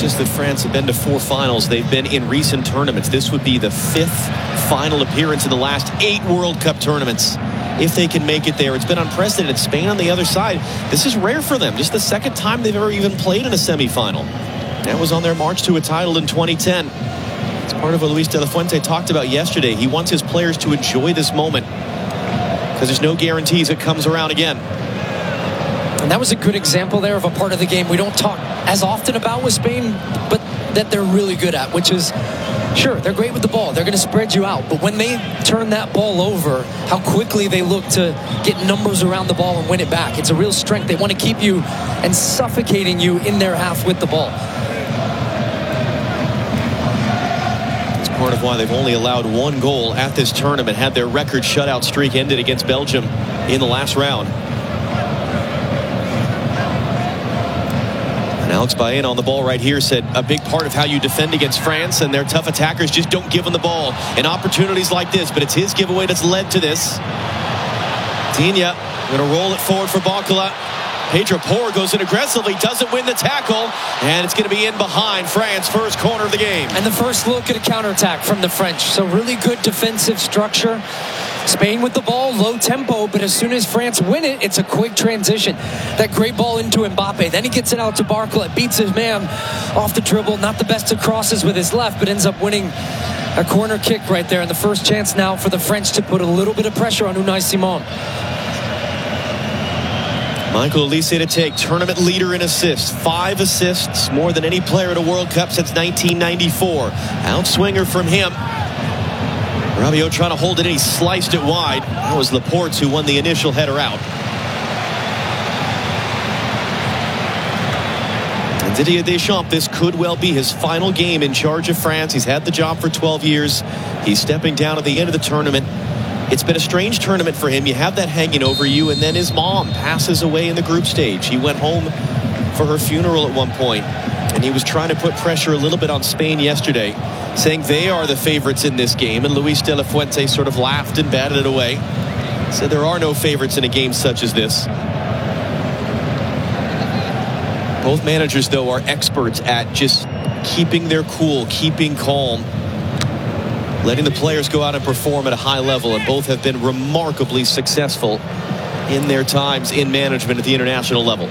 just that France have been to 4 finals. They've been in recent tournaments. This would be the 5th final appearance in the last 8 World Cup tournaments. If they can make it there, it's been unprecedented. Spain on the other side, this is rare for them. Just the 2nd time they've ever even played in a semifinal. That was on their march to a title in 2010. It's part of what Luis de la Fuente talked about yesterday. He wants his players to enjoy this moment because there's no guarantees it comes around again. And that was a good example there of a part of the game we don't talk as often about with Spain, but that they're really good at, which is, sure, they're great with the ball. They're going to spread you out. But when they turn that ball over, how quickly they look to get numbers around the ball and win it back. It's a real strength. They want to keep you and suffocating you in their half with the ball. It's part of why they've only allowed 1 goal at this tournament. Had their record shutout streak ended against Belgium in the last round. Alex Baena on the ball right here said a big part of how you defend against France and their tough attackers just don't give them the ball in opportunities like this, but it's his giveaway that's led to this. Digne going to roll it forward for Bacala. Pedro Porro goes in aggressively, doesn't win the tackle, and it's going to be in behind France, first corner of the game. And the first look at a counterattack from the French. So really good defensive structure. Spain with the ball, low tempo, but as soon as France win it, it's a quick transition. That great ball into Mbappe. Then he gets it out to Barcola, beats his man off the dribble. Not the best of crosses with his left, but ends up winning a corner kick right there. And the first chance now for the French to put a little bit of pressure on Unai Simon. Michael Olise to take, tournament leader in assists. 5 assists, more than any player at a World Cup since 1994. Outswinger from him. Rabiot trying to hold it in. He sliced it wide. That was Laporte who won the initial header out. And Didier Deschamps, this could well be his final game in charge of France. He's had the job for 12 years. He's stepping down at the end of the tournament. It's been a strange tournament for him. You have that hanging over you, and then his mom passes away in the group stage. He went home for her funeral at one point, and he was trying to put pressure a little bit on Spain yesterday, saying they are the favorites in this game, and Luis de la Fuente sort of laughed and batted it away. Said there are no favorites in a game such as this. Both managers, though, are experts at just keeping their cool, keeping calm, letting the players go out and perform at a high level, and both have been remarkably successful in their times in management at the international level.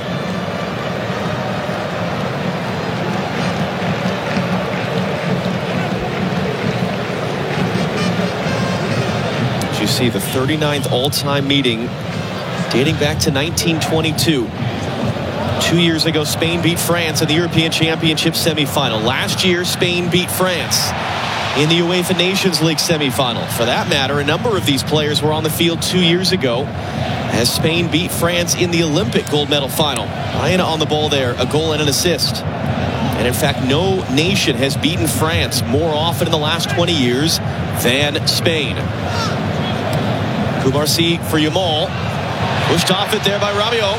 You see the 39th all-time meeting dating back to 1922. 2 years ago, Spain beat France in the European Championship semifinal. Last year, Spain beat France in the UEFA Nations League semifinal. For that matter, a number of these players were on the field 2 years ago as Spain beat France in the Olympic gold medal final. Baena on the ball there, a goal and an assist. And in fact, no nation has beaten France more often in the last 20 years than Spain. Koumarsi for Yamal. Pushed off it there by Rabiot.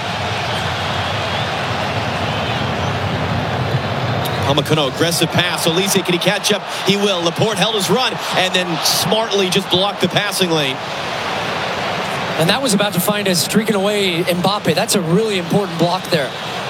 Upamecano, aggressive pass. Olise, can he catch up? He will. Laporte held his run and then smartly just blocked the passing lane. And that was about to find us streaking away Mbappe. That's a really important block there.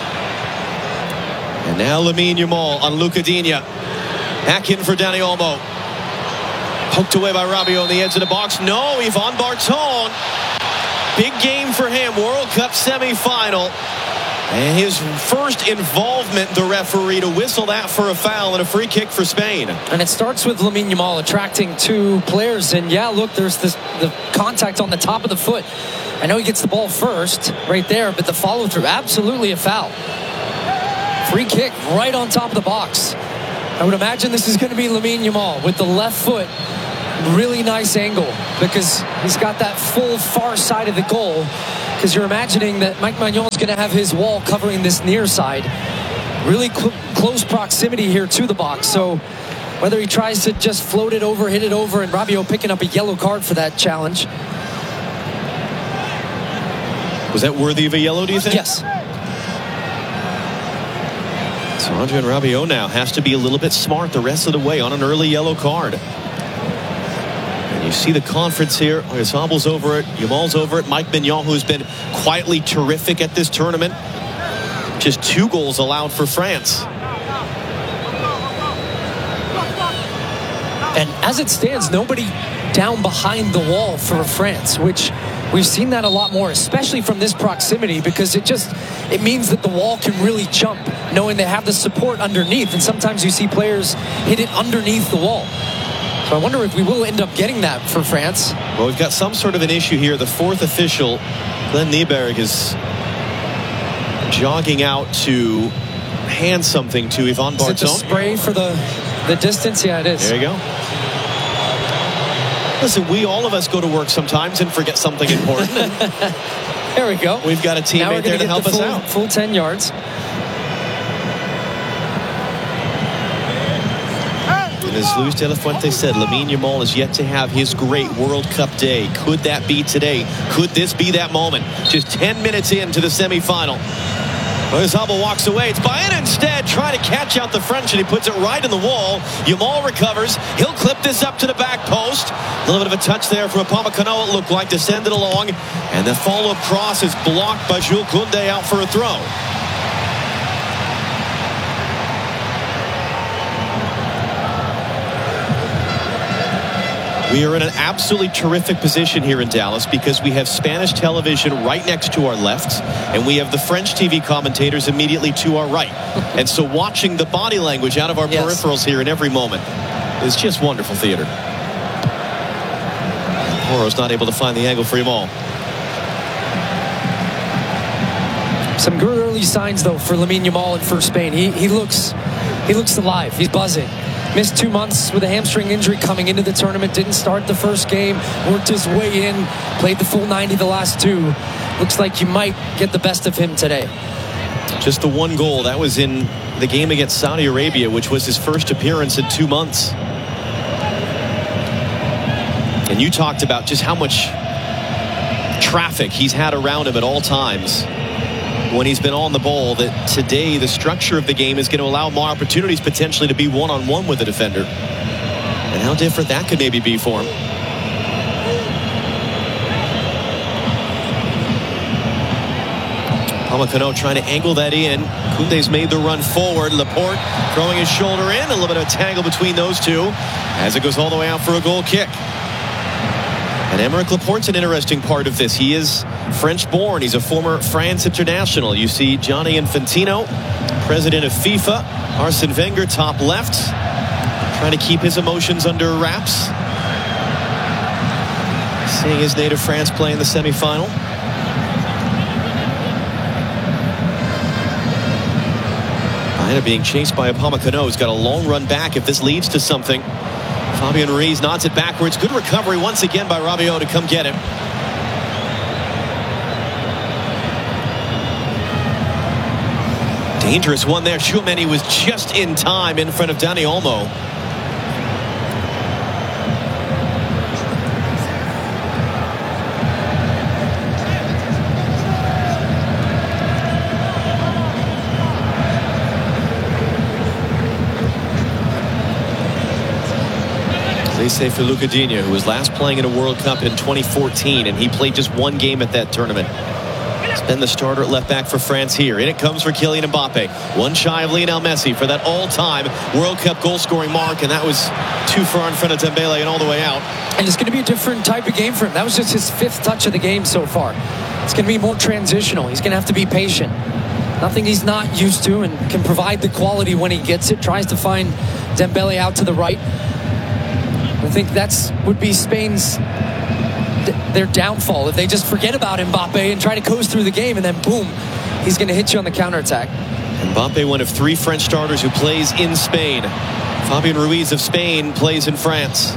And now Lamine Yamal on Luca Digne. Back in for Dani Olmo. Poked away by Rabiot on the edge of the box. No, Yvan Barton. Big game for him. World Cup semifinal. And his first involvement, the referee, to whistle that for a foul and a free kick for Spain. And it starts with Lamine Yamal attracting 2 players. And yeah, look, there's the contact on the top of the foot. I know he gets the ball first right there, but the follow through, absolutely a foul. Free kick right on top of the box. I would imagine this is going to be Lamine Yamal with the left foot. Really nice angle because he's got that full far side of the goal, because you're imagining that Mike Maignan is going to have his wall covering this near side. Really close proximity here to the box. So whether he tries to just float it over, hit it over, and Rabiot picking up a yellow card for that challenge. Was that worthy of a yellow, do you think? Yes. So Adrien Rabiot now has to be a little bit smart the rest of the way on an early yellow card. You see the conference here. Sabel's over it. Yamal's over it. Mike Maignan, who's been quietly terrific at this tournament. Just 2 goals allowed for France. And as it stands, nobody down behind the wall for France, which we've seen that a lot more, especially from this proximity, because it means that the wall can really jump, knowing they have the support underneath. And sometimes you see players hit it underneath the wall. So I wonder if we will end up getting that for France. Well, we've got some sort of an issue here. The fourth official, Glenn Nieberg, is jogging out to hand something to Yvan Barzone. Is it the spray for the distance? Yeah, it is. There you go. Listen, all of us go to work sometimes and forget something important. There we go. We've got a teammate there to help us out. Full 10 yards. And as Luis de la Fuente said, Lamine Yamal is yet to have his great World Cup day. Could that be today? Could this be that moment? Just 10 minutes into the semifinal. Oyarzabal walks away. It's Baena instead trying to catch out the French, and he puts it right in the wall. Yamal recovers. He'll clip this up to the back post. A little bit of a touch there from Upamecano, it looked like, to send it along. And the follow-up cross is blocked by Jules Koundé out for a throw. We are in an absolutely terrific position here in Dallas because we have Spanish television right next to our left, and we have the French TV commentators immediately to our right. And so watching the body language out of our peripherals here in every moment is just wonderful theater. Porro's not able to find the angle for Yamal. Some good early signs, though, for Lamine Yamal and for Spain. He looks alive. He's buzzing. Missed 2 months with a hamstring injury coming into the tournament. Didn't start the first game. Worked his way in. Played the full 90 the last two. Looks like you might get the best of him today. Just the one goal. That was in the game against Saudi Arabia, which was his first appearance in 2 months. And you talked about just how much traffic he's had around him at all times when he's been on the ball, that today the structure of the game is going to allow more opportunities potentially to be one-on-one with the defender. And how different that could maybe be for him. Upamecano trying to angle that in. Koundé's made the run forward. Laporte throwing his shoulder in. A little bit of a tangle between those two as it goes all the way out for a goal kick. And Aymeric Laporte's an interesting part of this. He is French-born. He's a former France international. You see Gianni Infantino, president of FIFA. Arsene Wenger, top left, trying to keep his emotions under wraps. Seeing his native France play in the semifinal. Baena being chased by Upamecano. He's got a long run back if this leads to something. Fabian Ruiz nods it backwards. Good recovery once again by Rabiot to come get him. Dangerous one there. Tchouameni was just in time in front of Dani Olmo. They say for Lucadinho, who was last playing in a World Cup in 2014, and he played just one game at that tournament. He's been the starter at left back for France here. In it comes for Kylian Mbappe. One shy of Lionel Messi for that all-time World Cup goal-scoring mark, and that was too far in front of Dembele and all the way out. And it's going to be a different type of game for him. That was just his 5th touch of the game so far. It's going to be more transitional. He's going to have to be patient. Nothing he's not used to, and can provide the quality when he gets it. Tries to find Dembele out to the right. I think that's would be Spain's their downfall if they just forget about Mbappe and try to coast through the game, and then boom, he's going to hit you on the counterattack. Mbappe, one of 3 French starters who plays in Spain. Fabian Ruiz of Spain plays in France.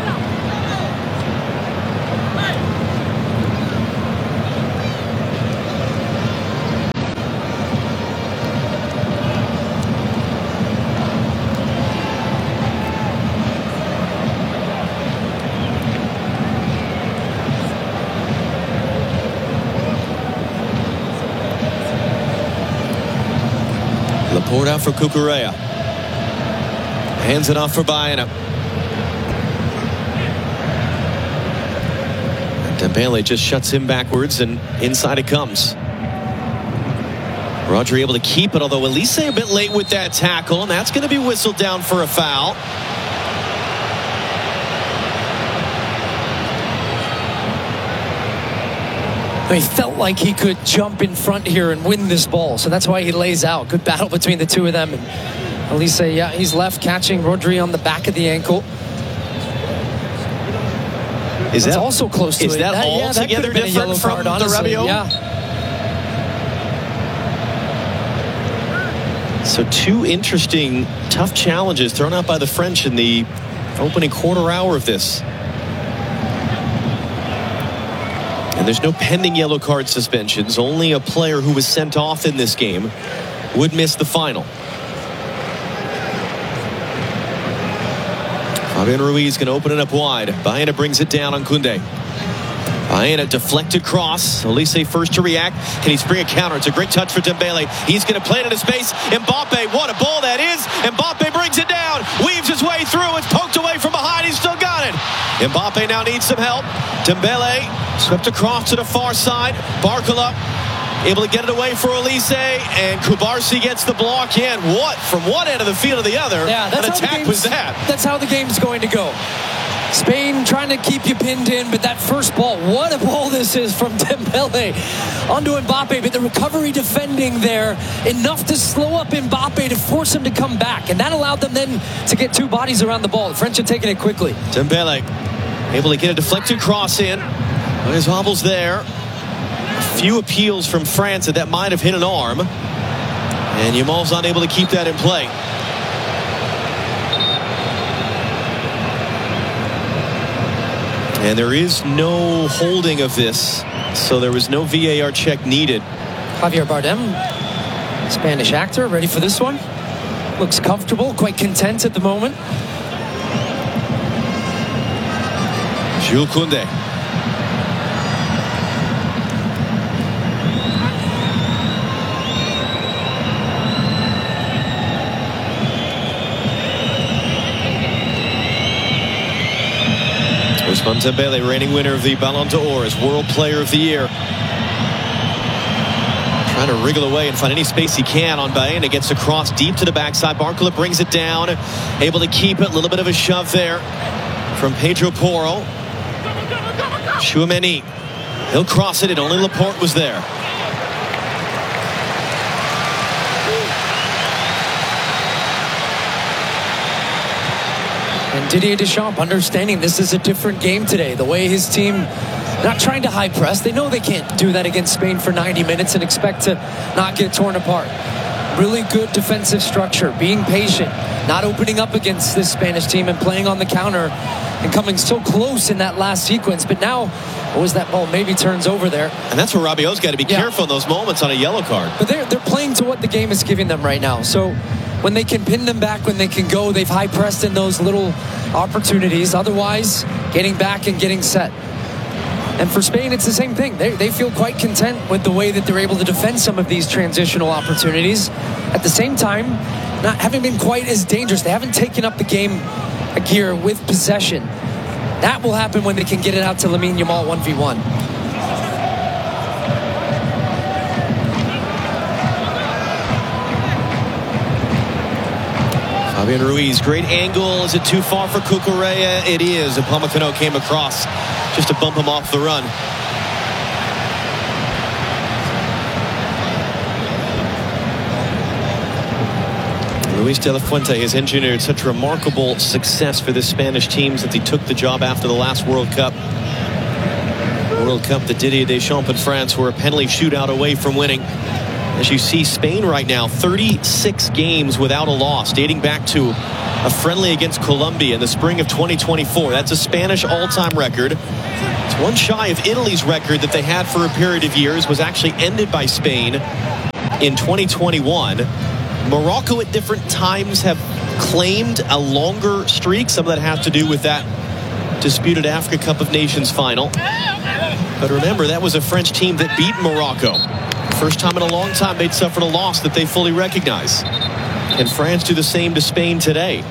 Laporte out for Cucurella. Hands it off for Baena. Dembele just shuts him backwards, and inside it comes. Rodri able to keep it, although Elise a bit late with that tackle, and that's going to be whistled down for a foul. He felt like he could jump in front here and win this ball, so that's why he lays out. Good battle between the two of them. And Elise, yeah, he's left catching Rodri on the back of the ankle. Is that also close to it? Is that altogether different from the Rabiot? Yeah. So two interesting, tough challenges thrown out by the French in the opening quarter hour of this. And there's no pending yellow card suspensions. Only a player who was sent off in this game would miss the final. Fabian Ruiz going to open it up wide. Baena brings it down on Koundé. Baena deflected cross. Olise first to react. Can he spring a counter? It's a great touch for Dembele. He's going to play it into space. Mbappe, what a ball that is. Mbappe brings it down. Weaves his way through. It's poked away from behind. He's still got it. Mbappe now needs some help. Dembele swept across to the far side. Barcola able to get it away for Olise, and Kubarsi gets the block in. What? From one end of the field to the other, an attack was that. That's how the game's going to go. Spain trying to keep you pinned in, but that first ball, what a ball this is from Dembele onto Mbappe, but the recovery defending there, enough to slow up Mbappe to force him to come back, and that allowed them then to get two bodies around the ball. The French are taking it quickly. Dembele able to get a deflected cross in. There's wobbles there. A few appeals from France that might have hit an arm, and Yamal's not able to keep that in play. And there is no holding of this, so there was no VAR check needed. Javier Bardem, Spanish actor, ready for this one. Looks comfortable, quite content at the moment. Jules Koundé. Ousmane Dembele, reigning winner of the Ballon d'Or, is World Player of the Year. Trying to wriggle away and find any space he can on Baena. Gets across deep to the backside. Barcola brings it down. Able to keep it. A little bit of a shove there from Pedro Porro. Tchouaméni. He'll cross it, and only Laporte was there. And Didier Deschamps understanding this is a different game today. The way his team not trying to high press. They know they can't do that against Spain for 90 minutes and expect to not get torn apart. Really good defensive structure, being patient, not opening up against this Spanish team and playing on the counter and coming so close in that last sequence. But now, what was that ball? Maybe turns over there. And that's where Rabiot's got to be careful in those moments on a yellow card. But they're playing to what the game is giving them right now. So when they can pin them back, when they can go, they've high pressed in those little opportunities. Otherwise, getting back and getting set. And for Spain, it's the same thing. They feel quite content with the way that they're able to defend some of these transitional opportunities. At the same time, not having been quite as dangerous. They haven't taken up the game a gear with possession. That will happen when they can get it out to Lamine Yamal 1v1. Fabian Ruiz, great angle. Is it too far for Cucurella? It is. And Upamecano came across just to bump him off the run. Luis de la Fuente has engineered such remarkable success for this Spanish team since he took the job after the last World Cup. World Cup that Didier Deschamps and France were a penalty shootout away from winning. As you see, Spain right now, 36 games without a loss, dating back to a friendly against Colombia in the spring of 2024. That's a Spanish all-time record. It's one shy of Italy's record that they had for a period of years, was actually ended by Spain in 2021. Morocco at different times have claimed a longer streak. Some of that has to do with that disputed Africa Cup of Nations final. But remember, that was a French team that beat Morocco. First time in a long time they'd suffered a loss that they fully recognize. Can France do the same to Spain today?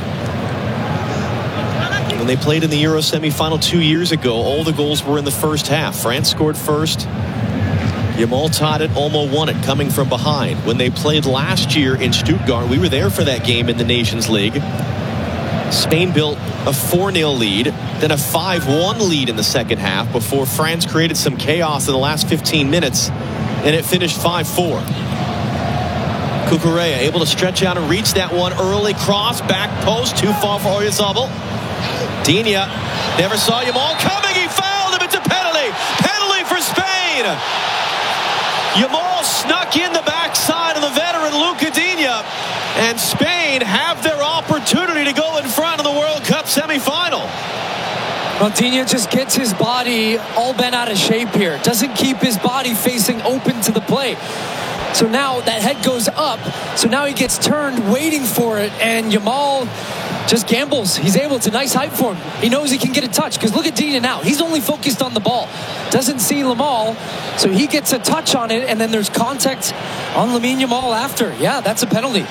When they played in the Euro semifinal 2 years ago, all the goals were in the first half. France scored first. Yamal tied it, Olmo won it, coming from behind. When they played last year in Stuttgart, we were there for that game in the Nations League. Spain built a 4-0 lead, then a 5-1 lead in the second half before France created some chaos in the last 15 minutes, and it finished 5-4. Cucurella able to stretch out and reach that one early. Cross, back post, too far for Oyarzabal. Digne never saw Yamal coming. He fouled him. It's a penalty. Penalty for Spain. Yamal snuck in the backside of the veteran Luca Digne, and Spain have their opportunity to go in front of the World Cup semifinal. Well, Digne just gets his body all bent out of shape here. Doesn't keep his body facing open to the play. So now that head goes up. So now he gets turned, waiting for it, and Yamal just gambles. He's able to. Nice height for him. He knows he can get a touch, because look at Digne now. He's only focused on the ball. Doesn't see Yamal, so he gets a touch on it, and then there's contact on Lamine Yamal after. Yeah, that's a penalty.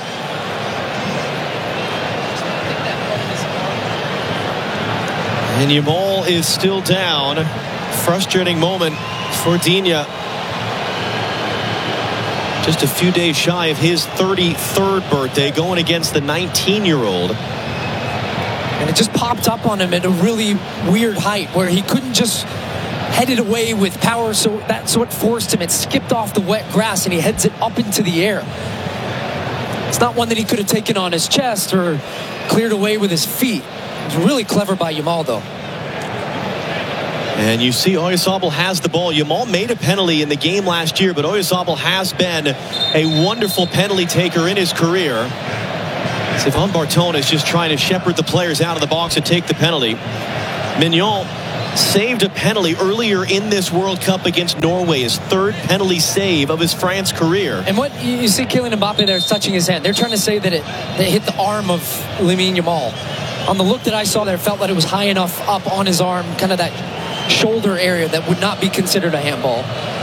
And Yamal is still down. Frustrating moment for Digne. Just a few days shy of his 33rd birthday, going against the 19-year-old. And it just popped up on him at a really weird height where he couldn't just head it away with power, so that's what forced him. It skipped off the wet grass and he heads it up into the air. It's not one that he could have taken on his chest or cleared away with his feet. It was really clever by Yamal, though. And you see Oyarzabal has the ball. Yamal made a penalty in the game last year, but Oyarzabal has been a wonderful penalty taker in his career. Stéphane Barton is just trying to shepherd the players out of the box and take the penalty. Mignon saved a penalty earlier in this World Cup against Norway, his third penalty save of his France career. And what you see, Kylian Mbappe there is touching his hand. They're trying to say that it hit the arm of Lamine Yamal. On the look that I saw there, it felt that it was high enough up on his arm, kind of that shoulder area, that would not be considered a handball.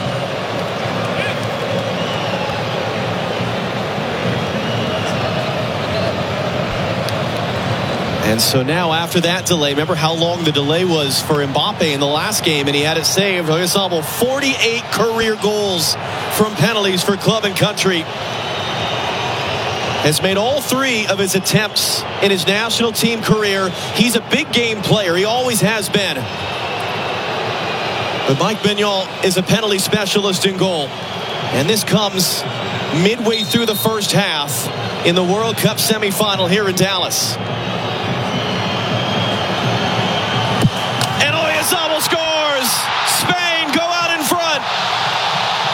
And so now after that delay, remember how long the delay was for Mbappe in the last game, and he had it saved. Oyarzabal, 48 career goals from penalties for club and country. Has made all 3 of his attempts in his national team career. He's a big game player. He always has been. But Mike Mignon is a penalty specialist in goal. And this comes midway through the first half in the World Cup semifinal here in Dallas.